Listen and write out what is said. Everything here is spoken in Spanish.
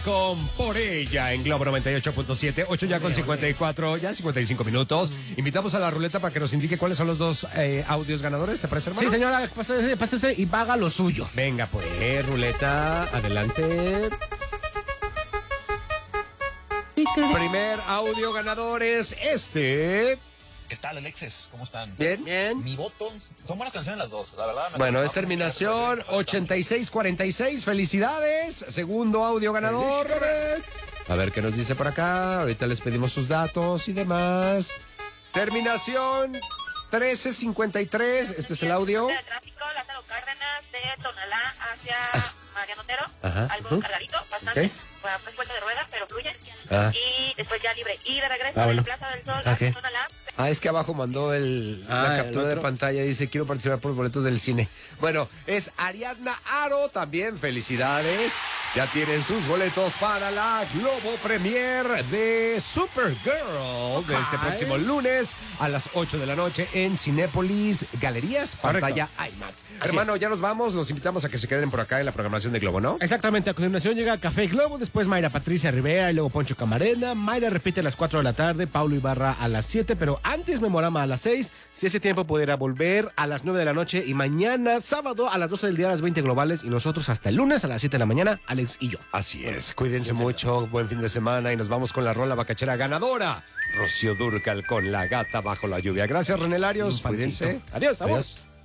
con Por Ella en Globo 98.7, 8 ya con 54, ya 55 minutos. Invitamos a la ruleta para que nos indique cuáles son los dos audios ganadores, ¿te parece, hermano? Sí, señora, pásese y paga lo suyo. Venga, pues, ruleta, adelante. Primer audio ganador es este. ¿Qué tal, Alexis? ¿Cómo están? Bien. Bien. Mi voto, son buenas canciones las dos, la verdad. Bueno, es terminación 8646. Felicidades. Segundo audio ganador. A ver qué nos dice por acá. Ahorita les pedimos sus datos y demás. Terminación 1353. Este es el audio. De tráfico, Lázaro Cárdenas, de Tonalá hacia Mariano Otero. Ajá. Algo cargadito, bastante. Ok. Pues vuelta de rueda, pero fluye. Ah. Y después ya libre. Y de regreso Bueno. en Plaza del Sol Ah, hacia ¿qué? Tonalá. Es que abajo mandó la captura el de otro. pantalla. Dice, quiero participar por los boletos del cine. Bueno, es Ariadna Aro también. Felicidades. Ya tienen sus boletos para la Globo Premier de Supergirl de este próximo lunes a las 8 de la noche en Cinépolis Galerías, pantalla IMAX. Hermano, ya nos vamos. Los invitamos a que se queden por acá en la programación de Globo, ¿no? Exactamente, a continuación llega Café Globo, después Mayra Patricia Rivera y luego Poncho Camarena. Mayra repite a las 4 de la tarde, Paulo Ibarra a las 7, pero antes Memorama a las 6. Si ese tiempo pudiera volver a las 9 de la noche y mañana, sábado, a las 12 del día a las 20 globales y nosotros hasta el lunes a las 7 de la mañana, Alex y yo. Así es. Cuídense mucho. Buen fin de semana y nos vamos con la rola bacachera ganadora. Rocío Dúrcal con La Gata Bajo la Lluvia. Gracias, René Larios. Un pancito. Cuídense. Adiós, a vos. Adiós.